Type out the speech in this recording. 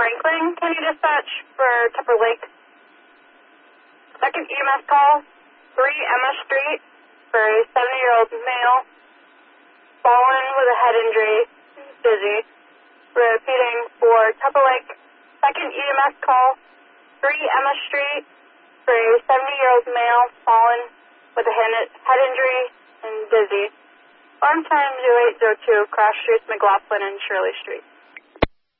Franklin County Dispatch for Tupper Lake. Second EMS call, 3 Emma Street for a 70-year-old male, fallen with a head injury, dizzy. Repeating for Tupper Lake, second EMS call, 3 Emma Street for a 70-year-old male, fallen with a head injury and dizzy. Alarm time 0802, Cross Streets, McLaughlin and Shirley Street.